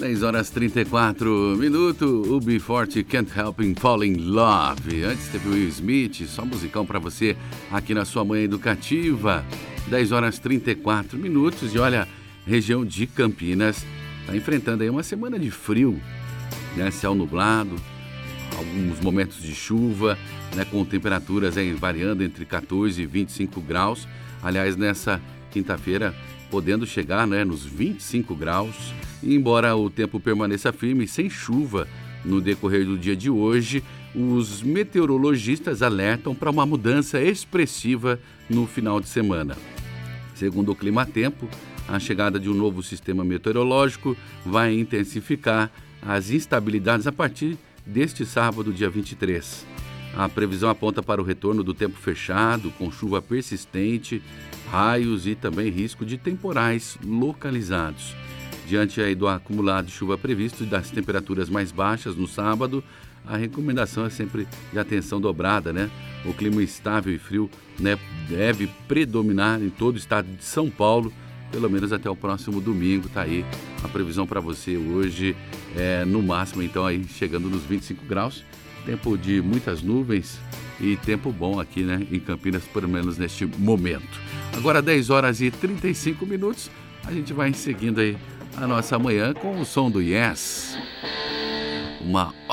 6 horas 34 minutos, UB40 Can't Help in Fall in Love. Antes teve o Will Smith, só musicão pra você aqui na sua manhã educativa. 10 horas 34 minutos e olha, região de Campinas está enfrentando aí uma semana de frio, né? Céu nublado, alguns momentos de chuva, né? Com temperaturas aí variando entre 14 e 25 graus. Aliás, nessa quinta-feira podendo chegar, né, nos 25 graus. E embora o tempo permaneça firme, sem chuva no decorrer do dia de hoje, os meteorologistas alertam para uma mudança expressiva no final de semana. Segundo o Climatempo, a chegada de um novo sistema meteorológico vai intensificar as instabilidades a partir deste sábado, dia 23. A previsão aponta para o retorno do tempo fechado, com chuva persistente, raios e também risco de temporais localizados. Diante aí do acumulado de chuva previsto e das temperaturas mais baixas no sábado, a recomendação é sempre de atenção dobrada, né? O clima estável e frio, né, deve predominar em todo o estado de São Paulo, pelo menos até o próximo domingo. Tá aí a previsão para você hoje, no máximo então aí chegando nos 25 graus. Tempo de muitas nuvens e tempo bom aqui, né, em Campinas, pelo menos neste momento. Agora 10 horas e 35 minutos, a gente vai seguindo aí a nossa manhã com o som do Yes. Uma